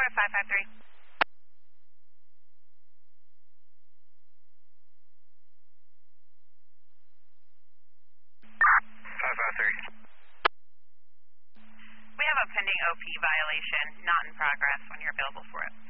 553. 553. We have a pending OP violation, not in progress when you're available for it.